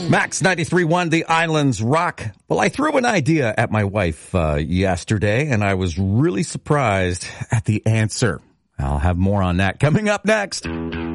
Max 93.1, The Islands Rock. Well, I threw an idea at my wife yesterday, and I was really surprised at the answer. I'll have more on that coming up next.